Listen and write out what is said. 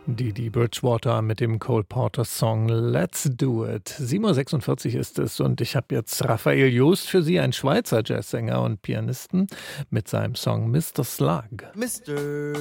Didi Bridgewater mit dem Cole Porter Song Let's Do It. 7:46 Uhr ist es und ich habe jetzt Raphael Jost für Sie, ein Schweizer Jazzsänger und Pianisten, mit seinem Song Mr. Slug. Mr.